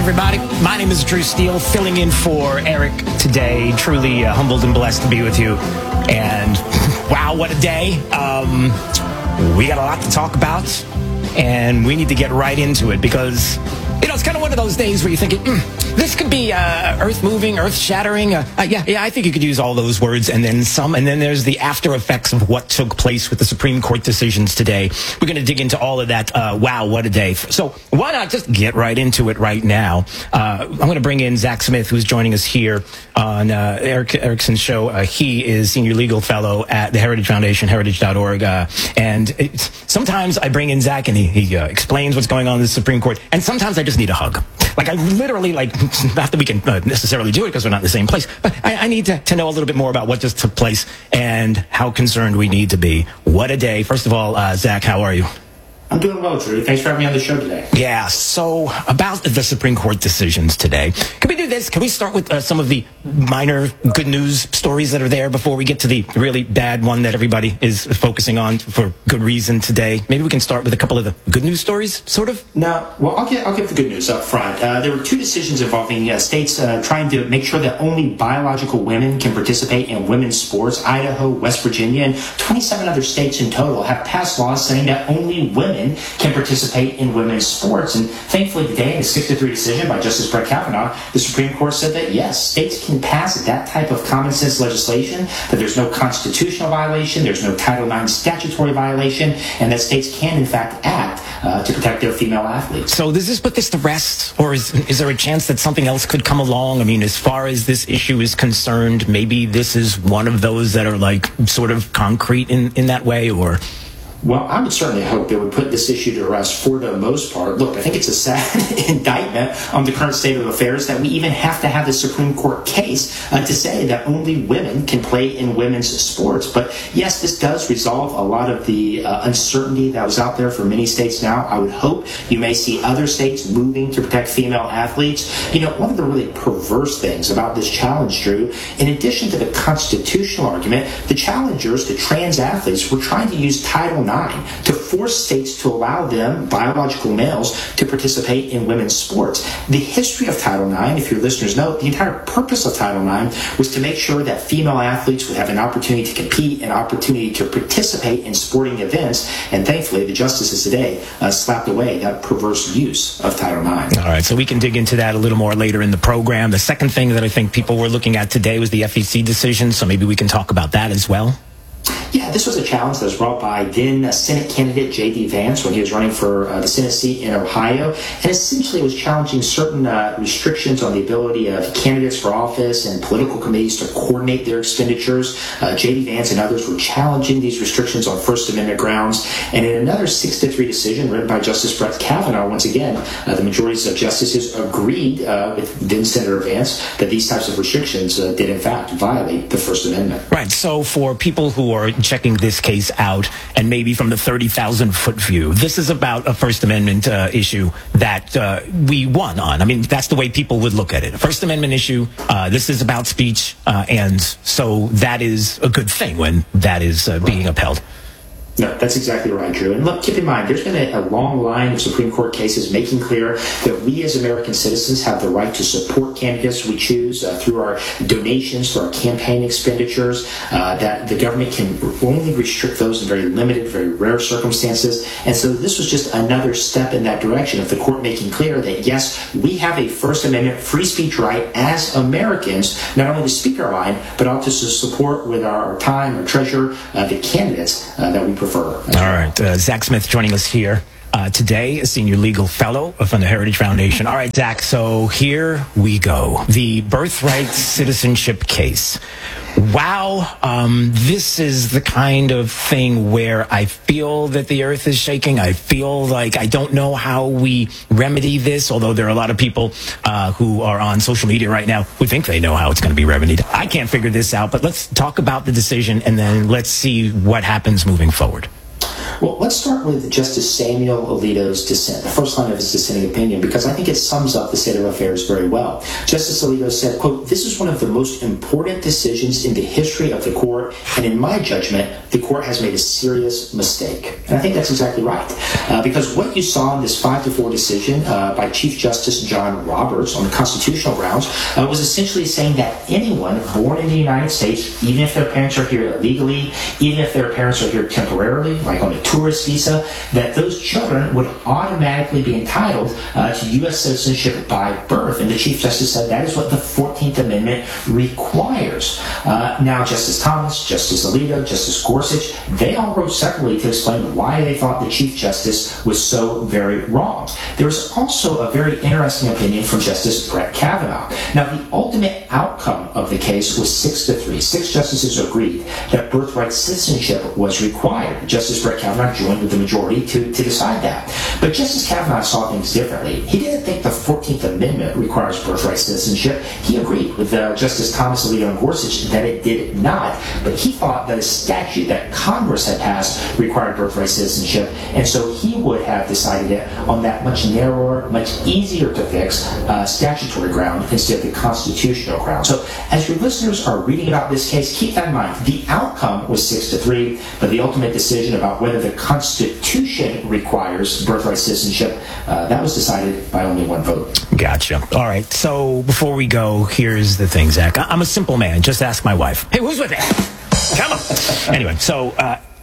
everybody. My name is Drew Steele, filling in for Eric today. Truly humbled and blessed to be with you. And wow, what a day. We got a lot to talk about, and we need to get right into it because, you know, it's kind of one of those days where you're thinking, this could be earth-moving, earth-shattering. Yeah, I think you could use all those words and then some. And then there's the after effects of what took place with the Supreme Court decisions today. We're going to dig into all of that. Wow, what a day. So why not just get right into it right now? I'm going to bring in Zach Smith, who's joining us here on Eric Erickson's show. He is Senior Legal Fellow at the Heritage Foundation, heritage.org. And sometimes I bring in Zach and he explains what's going on in the Supreme Court. And sometimes I just need a hug. Like, I literally, not that we can necessarily do it because we're not in the same place, but I need to know a little bit more about what just took place and how concerned we need to be. What a day. First of all, Zach, how are you? I'm doing well, Drew. Thanks for having me on the show today. Yeah, so about the Supreme Court decisions today. Can we do this? Can we start with some of the minor good news stories that are there before we get to the really bad one that everybody is focusing on for good reason today? Maybe we can start with a couple of the good news stories, sort of? No, well, I'll give the good news up front. There were two decisions involving states trying to make sure that only biological women can participate in women's sports. Idaho, West Virginia, and 27 other states in total have passed laws saying that only women can participate in women's sports. And thankfully today, in a 6-3 decision by Justice Brett Kavanaugh, the Supreme Court said that yes, states can pass that type of common sense legislation, that there's no constitutional violation, there's no Title IX statutory violation, and that states can in fact act to protect their female athletes. So does this put this to rest, or is there a chance that something else could come along? I mean, as far as this issue is concerned, maybe this is one of those that are like sort of concrete in that way, or... Well, I would certainly hope it would put this issue to rest for the most part. Look, I think it's a sad indictment on the current state of affairs that we even have to have the Supreme Court case to say that only women can play in women's sports. But yes, this does resolve a lot of the uncertainty that was out there for many states now. I would hope you may see other states moving to protect female athletes. You know, one of the really perverse things about this challenge, Drew, in addition to the constitutional argument, the challengers, the trans athletes, were trying to use Title IX to force states to allow them, biological males, to participate in women's sports. The history of Title IX, if your listeners know, the entire purpose of Title IX was to make sure that female athletes would have an opportunity to compete, an opportunity to participate in sporting events, and thankfully the justices today slapped away that perverse use of Title IX. All right, so we can dig into that a little more later in the program. The second thing that I think people were looking at today was the FEC decision, so maybe we can talk about that as well. Yeah, this was a challenge that was brought by then Senate candidate J.D. Vance when he was running for the Senate seat in Ohio, and essentially was challenging certain restrictions on the ability of candidates for office and political committees to coordinate their expenditures. J.D. Vance and others were challenging these restrictions on First Amendment grounds, and in another 6-3 decision written by Justice Brett Kavanaugh, once again, the majorities of justices agreed with then Senator Vance that these types of restrictions did in fact violate the First Amendment. Right, so for people who are checking this case out, and maybe from the 30,000-foot view, this is about a First Amendment issue that we won on. I mean, that's the way people would look at it. A First Amendment issue, this is about speech, and so that is a good thing when that is being upheld. No, that's exactly right, Drew. And look, keep in mind, there's been a long line of Supreme Court cases making clear that we as American citizens have the right to support candidates we choose through our donations, through our campaign expenditures, that the government can only restrict those in very limited, very rare circumstances. And so this was just another step in that direction of the court making clear that, yes, we have a First Amendment free speech right as Americans, not only to speak our mind, but also to support with our time, our treasure, the candidates that we prefer. All right. Zach Smith joining us here today, a Senior Legal Fellow from the Heritage Foundation. All right, Zach, so here we go. The birthright citizenship case. Wow, this is the kind of thing where I feel that the earth is shaking. I feel like I don't know how we remedy this, although there are a lot of people who are on social media right now who think they know how it's going to be remedied. I can't figure this out, but let's talk about the decision and then let's see what happens moving forward. Well, let's start with Justice Samuel Alito's dissent, the first line of his dissenting opinion, because I think it sums up the state of affairs very well. Justice Alito said, quote, "This is one of the most important decisions in the history of the court, and in my judgment, the court has made a serious mistake." And I think that's exactly right, because what you saw in this 5-4 decision by Chief Justice John Roberts on the constitutional grounds was essentially saying that anyone born in the United States, even if their parents are here illegally, even if their parents are here temporarily, like on a tourist visa, that those children would automatically be entitled to U.S. citizenship by birth. And the Chief Justice said that is what the 14th Amendment requires. Now, Justice Thomas, Justice Alito, Justice Gorsuch, they all wrote separately to explain why they thought the Chief Justice was so very wrong. There was also a very interesting opinion from Justice Brett Kavanaugh. Now, the ultimate outcome of the case was 6-3. 6 justices agreed that birthright citizenship was required. Justice Brett Kavanaugh joined with the majority to decide that. But Justice Kavanaugh saw things differently. He didn't think the 14th Amendment requires birthright citizenship. He agreed with Justice Thomas, Alito, and Gorsuch that it did not. But he thought that a statute that Congress had passed required birthright citizenship, and so he would have decided it on that much narrower, much easier to fix statutory ground instead of the constitutional ground. So as your listeners are reading about this case, keep that in mind. The outcome was 6-3, but the ultimate decision about whether the Constitution requires birthright citizenship, that was decided by only one vote. Gotcha. All right. So before we go, here's the thing, Zach. I'm a simple man. Just ask my wife. Hey, who's with me? Come on. Anyway, so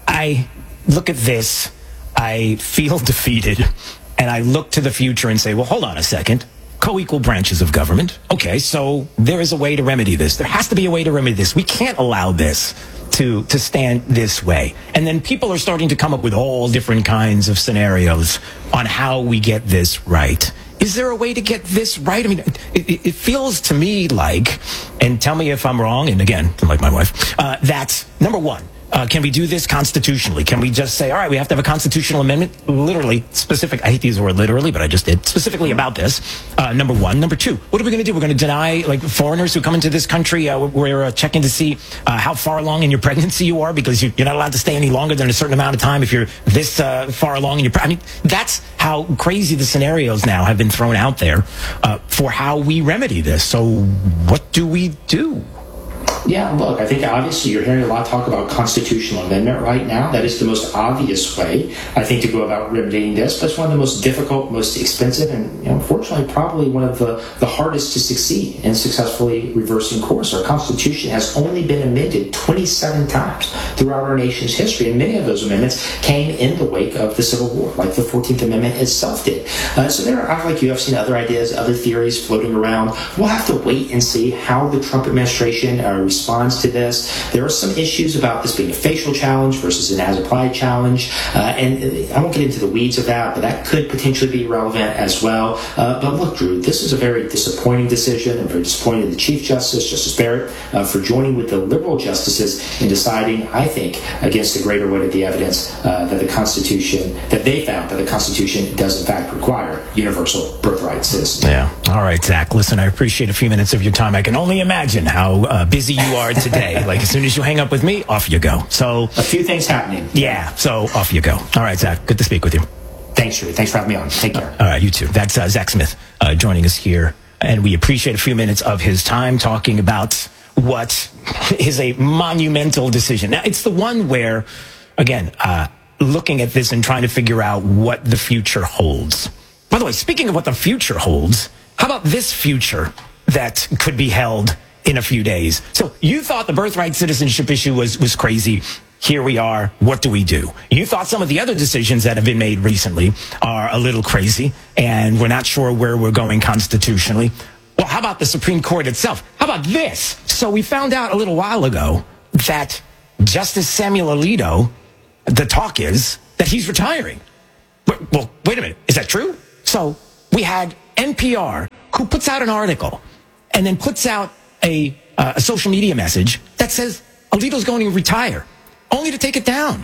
I look at this, I feel defeated, and I look to the future and say, well, hold on a second. Co-equal branches of government. Okay, so there is a way to remedy this. There has to be a way to remedy this. We can't allow this to stand this way. And then people are starting to come up with all different kinds of scenarios on how we get this right. Is there a way to get this right? I mean, it feels to me like, and tell me if I'm wrong, and again, like my wife, that, number one, can we do this constitutionally? Can we just say, all right, we have to have a constitutional amendment, literally, specific, I hate to use the word literally, but I just did, specifically about this, number one. Number two, what are we going to do? We're going to deny, like, foreigners who come into this country, we're checking to see how far along in your pregnancy you are, because you're not allowed to stay any longer than a certain amount of time if you're this far along in your I mean, that's how crazy the scenarios now have been thrown out there for how we remedy this. So what do we do? Yeah, look, I think obviously you're hearing a lot of talk about constitutional amendment right now. That is the most obvious way, I think, to go about remedying this, but it's one of the most difficult, most expensive, and unfortunately probably one of the hardest to succeed in successfully reversing course. Our Constitution has only been amended 27 times throughout our nation's history, and many of those amendments came in the wake of the Civil War, like the 14th Amendment itself did. So there are, like you have seen other ideas, other theories floating around. We'll have to wait and see how the Trump administration responds to this. There are some issues about this being a facial challenge versus an as-applied challenge, and I won't get into the weeds of that, but that could potentially be relevant as well. But look, Drew, this is a very disappointing decision. I'm very disappointed in the Chief Justice, Justice Barrett, for joining with the liberal justices in deciding, I think, against the greater weight of the evidence that the Constitution, that they found that the Constitution does in fact require universal birthright citizenship. Yeah. All right, Zach. Listen, I appreciate a few minutes of your time. I can only imagine how busy you are today. Like, as soon as you hang up with me, off you go. So a few things happening. Yeah. So off you go. All right, Zach. Good to speak with you. Thanks, Drew. Thanks for having me on. Take care. All right, you too. That's Zach Smith joining us here, and we appreciate a few minutes of his time talking about what is a monumental decision. Now, it's the one where, again, looking at this and trying to figure out what the future holds. By the way, speaking of what the future holds, how about this future that could be held in a few days? So you thought the birthright citizenship issue was crazy. Here we are. What do we do? You thought some of the other decisions that have been made recently are a little crazy, and we're not sure where we're going constitutionally. Well, how about the Supreme Court itself? How about this? So we found out a little while ago that Justice Samuel Alito, the talk is that he's retiring. Well, wait a minute. Is that true? So we had NPR, who puts out an article and then puts out a social media message that says Alito's going to retire, only to take it down.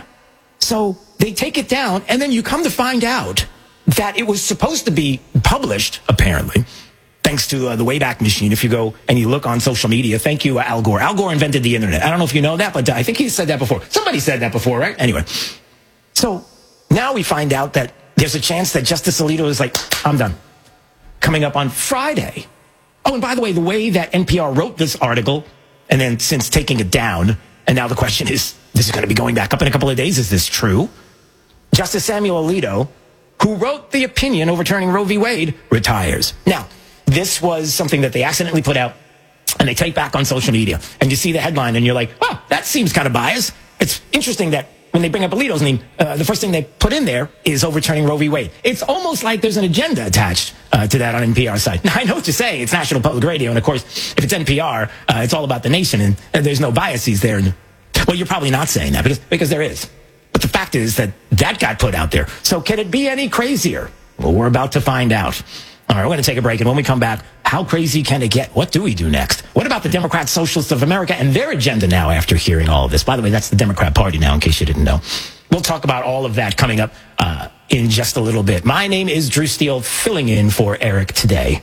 So they take it down, and then you come to find out that it was supposed to be published, apparently, thanks to the Wayback Machine. If you go and you look on social media, thank you, Al Gore. Al Gore invented the internet. I don't know if you know that, but I think he said that before. Somebody said that before, right? Anyway, so Now we find out that there's a chance that Justice Alito is like, I'm done. Coming up on Friday. Oh, and by the way, the way that NPR wrote this article, and then since taking it down, and now the question is, this is going to be going back up in a couple of days. Is this true? Justice Samuel Alito, who wrote the opinion overturning Roe v. Wade, retires. Now, this was something that they accidentally put out, and they take back on social media. And you see the headline, and you're like, oh, that seems kind of biased. It's interesting that when they bring up Alito's name, the first thing they put in there is overturning Roe v. Wade. It's almost like there's an agenda attached to that on NPR's side. Now, I know what you're saying. It's National Public Radio, and of course, if it's NPR, it's all about the nation, and there's no biases there. Well, you're probably not saying that, because there is. But the fact is that got put out there. So can it be any crazier? Well, we're about to find out. All right, we're going to take a break, and when we come back, how crazy can it get? What do we do next? What about the Democrat Socialists of America and their agenda now after hearing all of this? By the way, that's the Democrat Party now, in case you didn't know. We'll talk about all of that coming up in just a little bit. My name is Drew Steele, filling in for Eric today.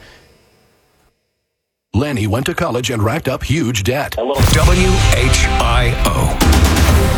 Lenny went to college and racked up huge debt. WHIO.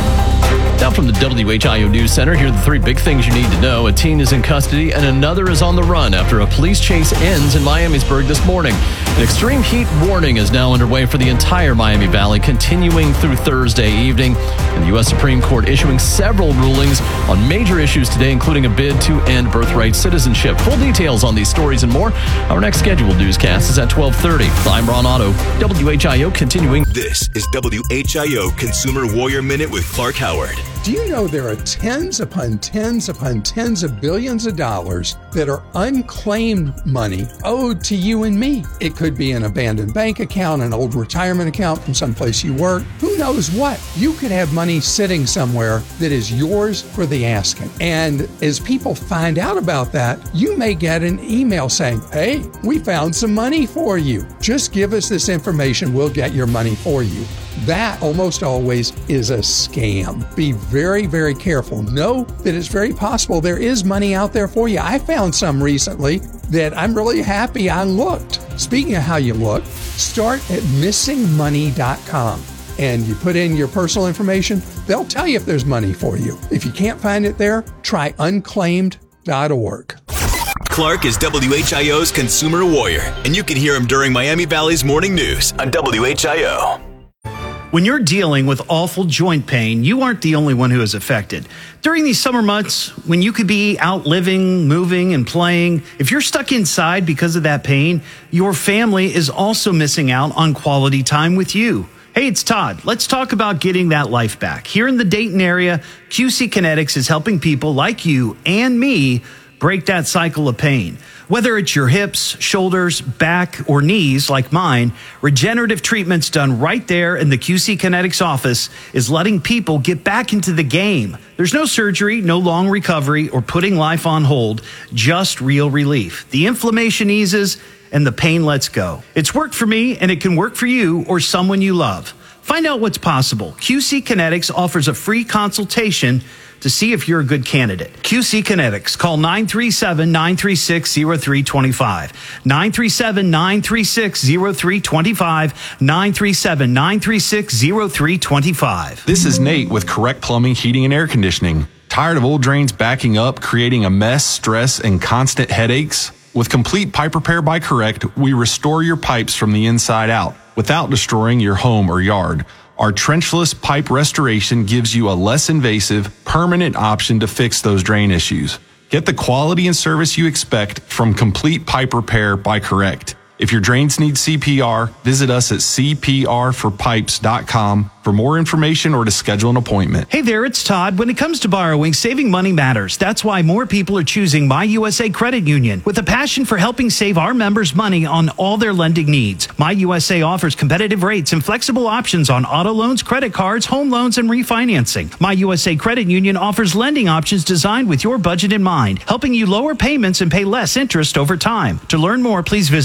Now from the WHIO News Center, here are the three big things you need to know. A teen is in custody and another is on the run after a police chase ends in Miamisburg this morning. An extreme heat warning is now underway for the entire Miami Valley, continuing through Thursday evening. And the U.S. Supreme Court issuing several rulings on major issues today, including a bid to end birthright citizenship. Full details on these stories and more. Our next scheduled newscast is at 12:30. I'm Ron Otto, WHIO continuing. This is WHIO Consumer Warrior Minute with Clark Howard. Do you know there are tens upon tens upon tens of billions of dollars that are unclaimed money owed to you and me? It could be an abandoned bank account, an old retirement account from someplace you work. Who knows what? You could have money sitting somewhere that is yours for the asking. And as people find out about that, you may get an email saying, hey, we found some money for you. Just give us this information. We'll get your money for you. That almost always is a scam. Be very, very careful. Know that it's very possible there is money out there for you. I found some recently that I'm really happy I looked. Speaking of how you look, start at missingmoney.com and you put in your personal information. They'll tell you if there's money for you. If you can't find it there, try unclaimed.org. Clark is WHIO's Consumer Warrior, and you can hear him during Miami Valley's morning news on WHIO. When you're dealing with awful joint pain, you aren't the only one who is affected. During these summer months, when you could be out living, moving, and playing, if you're stuck inside because of that pain, your family is also missing out on quality time with you. Hey, it's Todd. Let's talk about getting that life back. Here in the Dayton area, QC Kinetics is helping people like you and me break that cycle of pain. Whether it's your hips, shoulders, back, or knees like mine, regenerative treatments done right there in the QC Kinetics office is letting people get back into the game. There's no surgery, no long recovery, or putting life on hold, just real relief. The inflammation eases and the pain lets go. It's worked for me and it can work for you or someone you love. Find out what's possible. QC Kinetics offers a free consultation to see if you're a good candidate. QC Kinetics. Call 937-936-0325. 937-936-0325. 937-936-0325. This is Nate with Correct Plumbing, Heating, and Air Conditioning. Tired of old drains backing up, creating a mess, stress, and constant headaches? With complete pipe repair by Correct, we restore your pipes from the inside out without destroying your home or yard. Our trenchless pipe restoration gives you a less invasive, permanent option to fix those drain issues. Get the quality and service you expect from Complete Pipe Repair by Correct. If your drains need CPR, visit us at cprforpipes.com for more information or to schedule an appointment. Hey there, it's Todd. When it comes to borrowing, saving money matters. That's why more people are choosing My USA Credit Union with a passion for helping save our members money on all their lending needs. My USA offers competitive rates and flexible options on auto loans, credit cards, home loans, and refinancing. My USA Credit Union offers lending options designed with your budget in mind, helping you lower payments and pay less interest over time. To learn more, please visit myusa.com.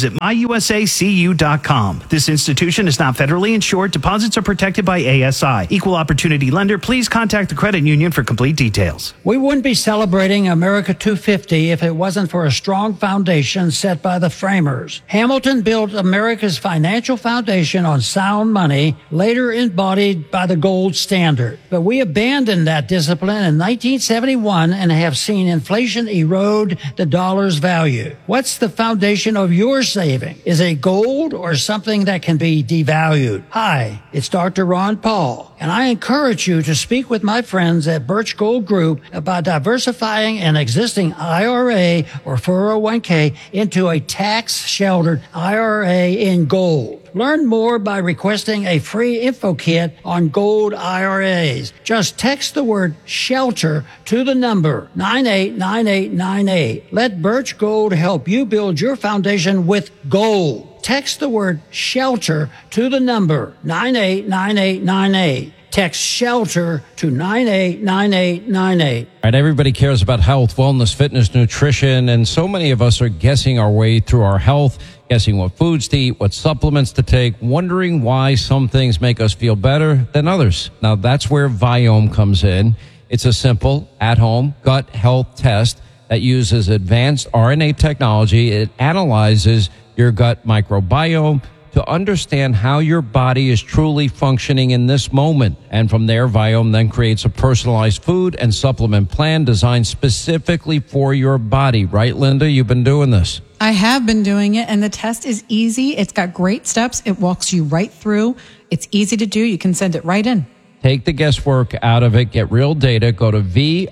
USACU.com. This institution is not federally insured. Deposits are protected by ASI. Equal opportunity lender. Please contact the credit union for complete details. We wouldn't be celebrating America 250 if it wasn't for a strong foundation set by the framers. Hamilton built America's financial foundation on sound money, later embodied by the gold standard. But we abandoned that discipline in 1971 and have seen inflation erode the dollar's value. What's the foundation of your saving? Is it gold or something that can be devalued? Hi, it's Dr. Ron Paul, and I encourage you to speak with my friends at Birch Gold Group about diversifying an existing IRA or 401k into a tax-sheltered IRA in gold. Learn more by requesting a free info kit on gold IRAs. Just text the word SHELTER to the number 989898. Let Birch Gold help you build your foundation with gold. Text the word SHELTER to the number 989898. Text SHELTER to 989898. All right, everybody cares about health, wellness, fitness, nutrition, and so many of us are guessing our way through our health, guessing what foods to eat, what supplements to take, wondering why some things make us feel better than others. Now, that's where Viome comes in. It's a simple, at-home gut health test that uses advanced RNA technology. It analyzes your gut microbiome to understand how your body is truly functioning in this moment. And from there, Viome then creates a personalized food and supplement plan designed specifically for your body. Right, Linda? You've been doing this. I have been doing it, and the test is easy. It's got great steps. It walks you right through. It's easy to do. You can send it right in. Take the guesswork out of it. Get real data. Go to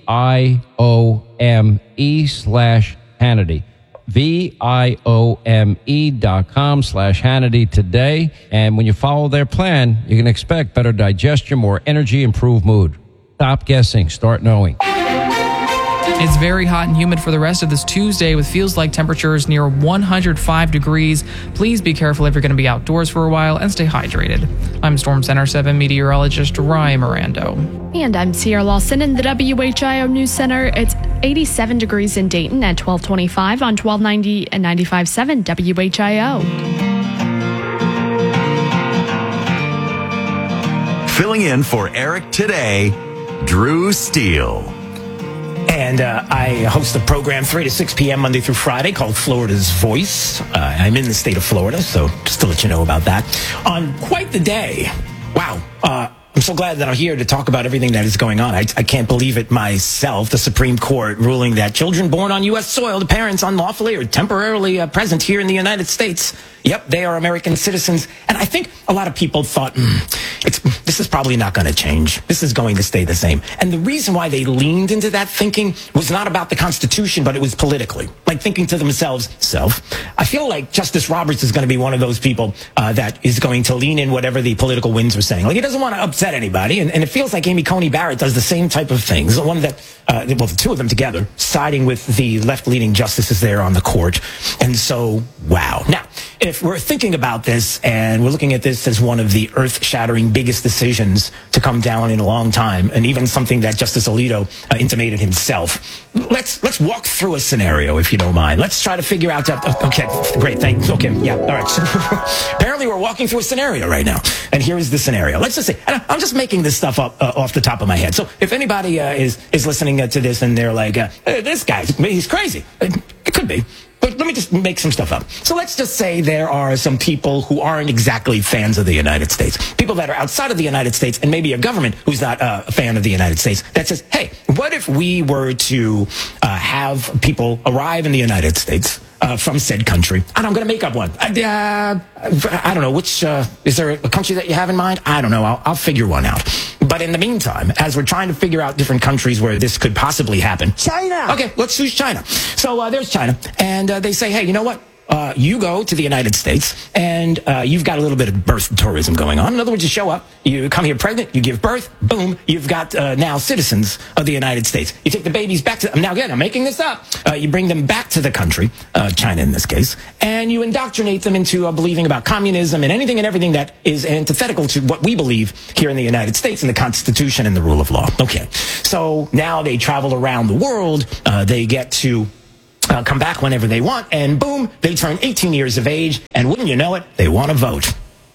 VIOME/Hannity. VIOME.com/Hannity today. And when you follow their plan, you can expect better digestion, more energy, improved mood. Stop guessing. Start knowing. It's very hot and humid for the rest of this Tuesday with feels like temperatures near 105 degrees. Please be careful if you're going to be outdoors for a while and stay hydrated. I'm Storm Center 7 meteorologist Ryan Mirando. And I'm Sierra Lawson in the WHIO News Center. It's 87 degrees in Dayton at 1225 on 1290 and 95.7 WHIO. Filling in for Eric today, Drew Steele. And I host a program 3 to 6 p.m. Monday through Friday called Florida's Voice. I'm in the state of Florida, so just to let you know about that. On quite the day, wow, I'm so glad that I'm here to talk about everything that is going on. I can't believe it myself. The Supreme Court ruling that children born on U.S. soil, the parents unlawfully or temporarily present here in the United States, yep, they are American citizens. And I think a lot of people thought, this is probably not going to change. This is going to stay the same. And the reason why they leaned into that thinking was not about the Constitution, but it was politically. Like thinking to themselves, I feel like Justice Roberts is going to be one of those people that is going to lean in whatever the political winds are saying. Like he doesn't want to upset anybody. And it feels like Amy Coney Barrett does the same type of things. The one that, the two of them together, siding with the left-leaning justices there on the court. And so, wow. Now, if we're thinking about this and we're looking at this as one of the earth-shattering biggest decisions to come down in a long time, and even something that Justice Alito intimated himself, let's walk through a scenario, if you don't mind. Let's try to figure out okay, great, thanks. Okay, yeah, all right. So, apparently we're walking through a scenario right now, and here is the scenario. Let's just say, and I'm just making this stuff up off the top of my head. So if anybody is listening to this and they're like, this guy, he's crazy. It could be. But let me just make some stuff up. So let's just say there are some people who aren't exactly fans of the United States. People that are outside of the United States, and maybe a government who's not a fan of the United States, that says, hey, what if we were to have people arrive in the United States from said country? And I'm going to make up one. I don't know, which, is there a country that you have in mind? I don't know. I'll figure one out. But in the meantime, as we're trying to figure out different countries where this could possibly happen. China! Okay, let's choose China. So there's China. And they say, hey, you know what? You go to the United States, and you've got a little bit of birth tourism going on. In other words, you show up, you come here pregnant, you give birth, boom, you've got now citizens of the United States. You take the babies back to, now again, I'm making this up, you bring them back to the country, China in this case, and you indoctrinate them into believing about communism and anything and everything that is antithetical to what we believe here in the United States and the Constitution and the rule of law. Okay, so now they travel around the world, they get to come back whenever they want, and boom, they turn 18 years of age, and wouldn't you know it, they want to vote.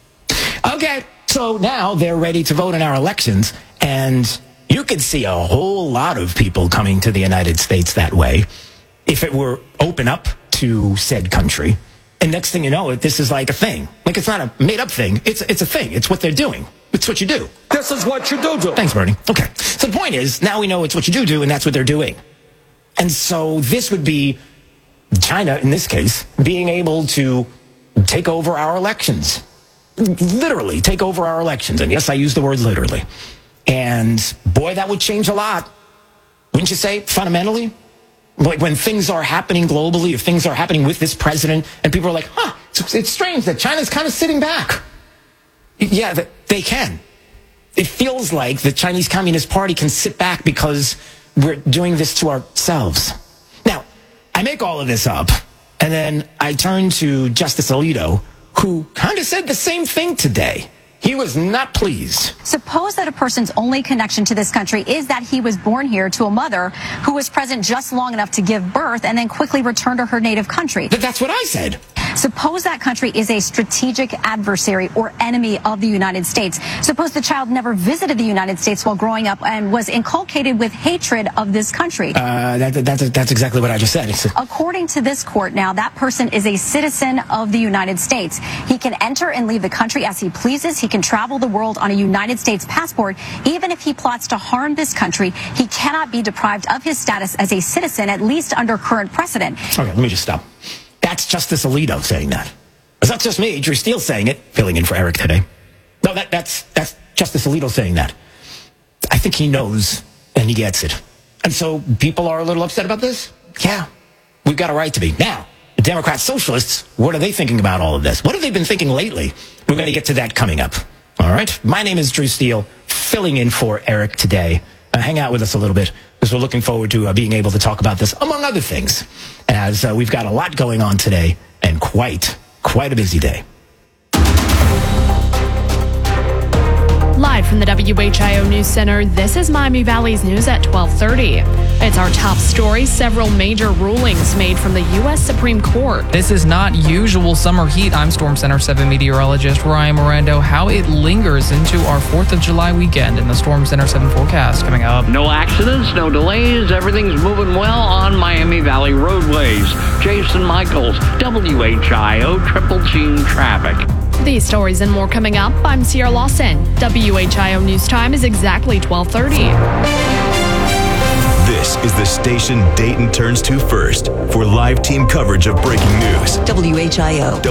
Okay, so now they're ready to vote in our elections, and you could see a whole lot of people coming to the United States that way if it were open up to said country. And next thing you know, this is like a thing. Like, it's not a made-up thing. It's a thing. It's what they're doing. It's what you do. This is what you do. Thanks, Bernie. Okay. So the point is, now we know it's what you do, and that's what they're doing. And so this would be China, in this case, being able to take over our elections. Literally take over our elections. And yes, I use the word literally. And boy, that would change a lot. Wouldn't you say, fundamentally? Like when things are happening globally, if things are happening with this president, and people are like, it's strange that China's kind of sitting back. Yeah, they can. It feels like the Chinese Communist Party can sit back because we're doing this to ourselves. Now, I make all of this up, and then I turn to Justice Alito, who kind of said the same thing today. He was not pleased. Suppose that a person's only connection to this country is that he was born here to a mother who was present just long enough to give birth and then quickly return to her native country. But that's what I said. Suppose that country is a strategic adversary or enemy of the United States. Suppose the child never visited the United States while growing up and was inculcated with hatred of this country. That's exactly what I just said. According to this court now, that person is a citizen of the United States. He can enter and leave the country as he pleases. He can travel the world on a United States passport. Even if he plots to harm this country, he cannot be deprived of his status as a citizen, at least under current precedent. Okay, let me just stop. That's Justice Alito saying that. It's not just me, Drew Steele saying it, filling in for Eric today. No, that's Justice Alito saying that. I think he knows and he gets it. And so people are a little upset about this? Yeah, we've got a right to be. Now, the Democrat socialists, what are they thinking about all of this? What have they been thinking lately? We're going to get to that coming up. All right? My name is Drew Steele, filling in for Eric today. Hang out with us a little bit, because we're looking forward to being able to talk about this, among other things, as we've got a lot going on today, and quite a busy day. Live from the WHIO News Center, this is Miami Valley's News at 12:30. It's our top story, several major rulings made from the U.S. Supreme Court. This is not usual summer heat. I'm Storm Center 7 meteorologist Ryan Morando. How it lingers into our 4th of July weekend in the Storm Center 7 forecast coming up. No accidents, no delays. Everything's moving well on Miami Valley roadways. Jason Michaels, WHIO Triple Team Traffic. These stories and more coming up. I'm Sierra Lawson. WHIO News Time is exactly 12:30. This is the station Dayton turns to first for live team coverage of breaking news. WHIO.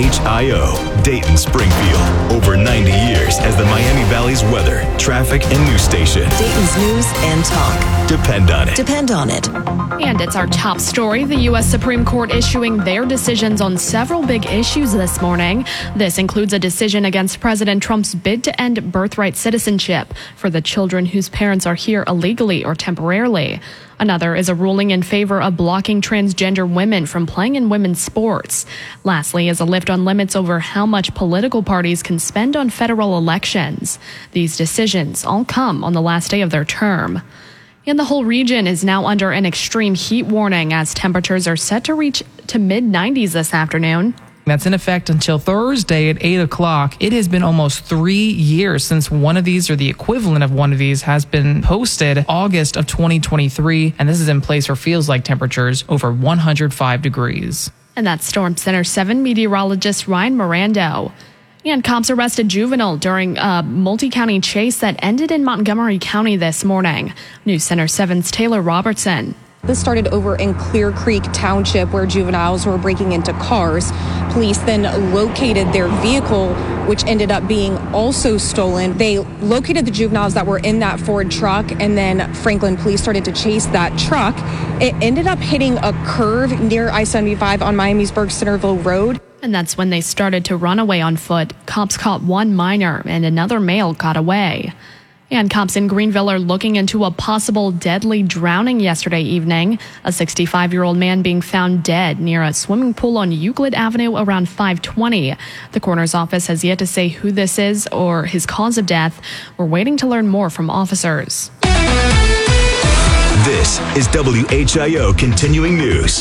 WHIO, Dayton, Springfield. Over 90 years as the Miami Valley's weather, traffic, and news station. Dayton's news and talk. Depend on it. Depend on it. And it's our top story. The U.S. Supreme Court issuing their decisions on several big issues this morning. This includes a decision against President Trump's bid to end birthright citizenship for the children whose parents are here illegally or temporarily. Another is a ruling in favor of blocking transgender women from playing in women's sports. Lastly is a lift on limits over how much political parties can spend on federal elections. These decisions all come on the last day of their term. And the whole region is now under an extreme heat warning as temperatures are set to reach to mid-90s this afternoon. That's in effect until Thursday at 8 o'clock. It has been almost 3 years since one of these, or the equivalent of one of these, has been posted, August of 2023. And this is in place for feels like temperatures over 105 degrees. And that's Storm Center 7 meteorologist Ryan Morando. And cops arrested juvenile during a multi-county chase that ended in Montgomery County this morning. News Center 7's Taylor Robertson. This started over in Clear Creek Township, where juveniles were breaking into cars. Police then located their vehicle, which ended up being also stolen. They located the juveniles that were in that Ford truck, and then Franklin police started to chase that truck. It ended up hitting a curve near I-75 on Miami's Berg-Centerville Road. And that's when they started to run away on foot. Cops caught one minor and another male got away. And cops in Greenville are looking into a possible deadly drowning yesterday evening. A 65-year-old man being found dead near a swimming pool on Euclid Avenue around 5:20. The coroner's office has yet to say who this is or his cause of death. We're waiting to learn more from officers. This is WHIO Continuing News.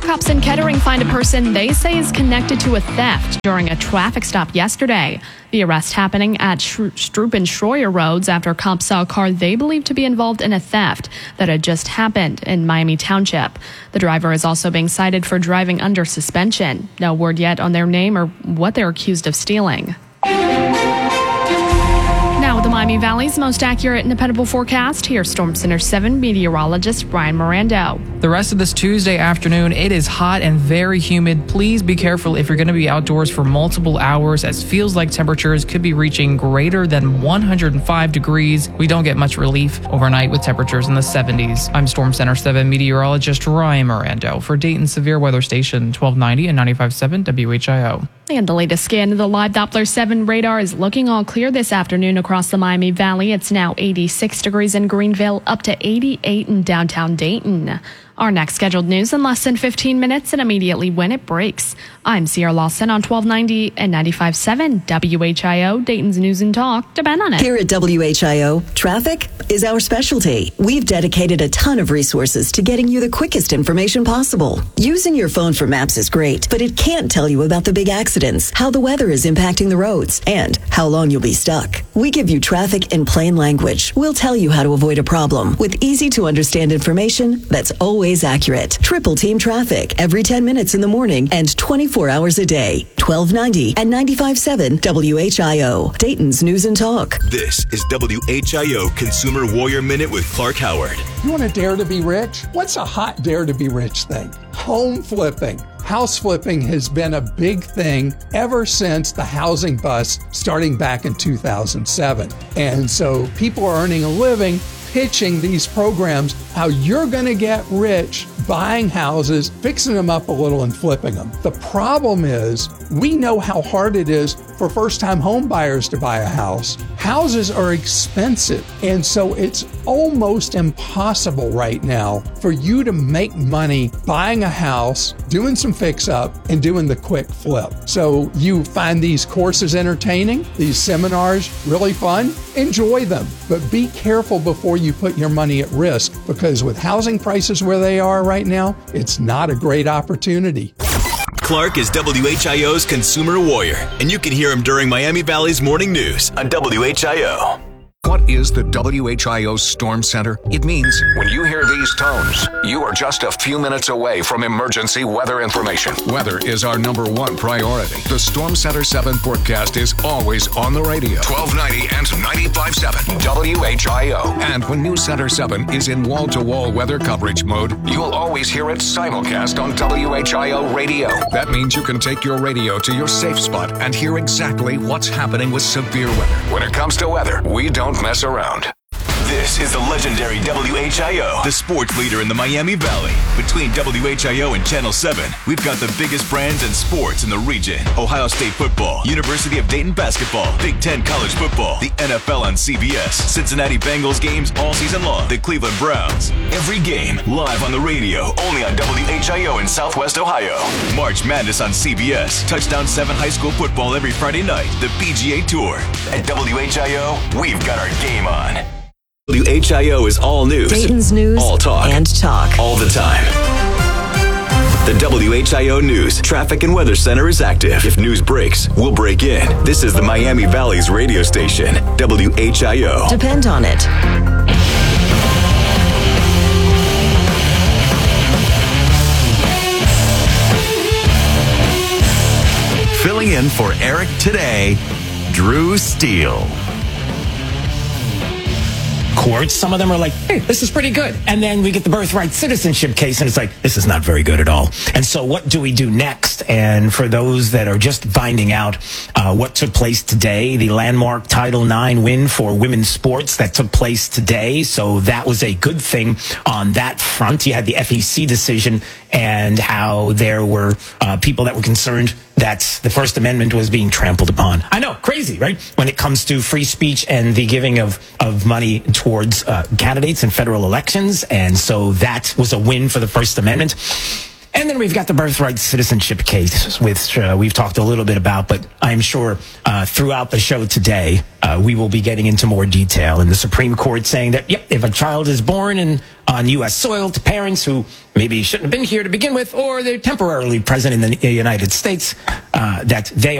Cops in Kettering find a person they say is connected to a theft during a traffic stop yesterday. The arrest happening at Stroop and Schroyer Roads after cops saw a car they believe to be involved in a theft that had just happened in Miami Township. The driver is also being cited for driving under suspension. No word yet on their name or what they're accused of stealing. Now with the Miami Valley's most accurate and dependable forecast, here's Storm Center 7 meteorologist Brian Mirando. The rest of this Tuesday afternoon, it is hot and very humid. Please be careful if you're going to be outdoors for multiple hours, as feels like temperatures could be reaching greater than 105 degrees. We don't get much relief overnight with temperatures in the 70s. I'm Storm Center 7 meteorologist Ryan Mirando for Dayton's Severe Weather Station 1290 and 95.7 WHIO. And the latest scan of the live Doppler 7 radar is looking all clear this afternoon across the Miami Valley. It's now 86 degrees in Greenville, up to 88 in downtown Dayton. Our next scheduled news in less than 15 minutes and immediately when it breaks. I'm Sierra Lawson on 1290 and 95.7 WHIO, Dayton's News and Talk. Depend on it. Here at WHIO, traffic is our specialty. We've dedicated a ton of resources to getting you the quickest information possible. Using your phone for maps is great, but it can't tell you about the big accidents, how the weather is impacting the roads, and how long you'll be stuck. We give you traffic in plain language. We'll tell you how to avoid a problem with easy to understand information that's always accurate. Triple Team Traffic every 10 minutes in the morning and 24 hours a day. 1290 and 95.7 WHIO, Dayton's News and Talk. This is WHIO Consumer Warrior Minute with Clark Howard. You want to dare to be rich? What's a hot dare to be rich thing? Home flipping. House flipping has been a big thing ever since the housing bust starting back in 2007. And so people are earning a living pitching these programs, how you're going to get rich buying houses, fixing them up a little and flipping them. The problem is we know how hard it is for first-time home buyers to buy a house. Houses are expensive, and so it's almost impossible right now for you to make money buying a house, doing some fix-up, and doing the quick flip. So you find these courses entertaining, these seminars really fun, enjoy them, but be careful before you put your money at risk, because with housing prices where they are right now, it's not a great opportunity. Clark is WHIO's Consumer Warrior, and you can hear him during Miami Valley's morning news on WHIO. What is the WHIO Storm Center? It means when you hear these tones, you are just a few minutes away from emergency weather information. Weather is our #1 priority. The Storm Center 7 forecast is always on the radio. 1290 and 95.7 WHIO. And when News Center 7 is in wall-to-wall weather coverage mode, you'll always hear it simulcast on WHIO radio. That means you can take your radio to your safe spot and hear exactly what's happening with severe weather. When it comes to weather, we don't mess around. This is the legendary WHIO, the sports leader in the Miami Valley. Between WHIO and Channel 7, we've got the biggest brands in sports in the region. Ohio State football, University of Dayton basketball, Big Ten college football, the NFL on CBS, Cincinnati Bengals games all season long, the Cleveland Browns. Every game live on the radio, only on WHIO in Southwest Ohio. March Madness on CBS, Touchdown 7 high school football every Friday night, the PGA Tour. At WHIO, we've got our game on. WHIO is all news, Dayton's News all talk, and talk all the time. The WHIO News Traffic and Weather Center is active. If news breaks, we'll break in. This is the Miami Valley's radio station, WHIO. Depend on it. Filling in for Eric today, Drew Steele. Courts, some of them are like, hey, this is pretty good. And then we get the birthright citizenship case, and it's like, this is not very good at all. And so what do we do next? And for those that are just finding out what took place today, the landmark Title IX win for women's sports that took place today. So that was a good thing on that front. You had the FEC decision and how there were people that were concerned that the First Amendment was being trampled upon. I know, crazy, right? When it comes to free speech and the giving of money towards candidates in federal elections. And so that was a win for the First Amendment. And then we've got the birthright citizenship case, which we've talked a little bit about, but I'm sure throughout the show today, we will be getting into more detail. And the Supreme Court saying that, yep, if a child is born in on U.S. soil to parents who maybe shouldn't have been here to begin with, or they're temporarily present in the United States, that they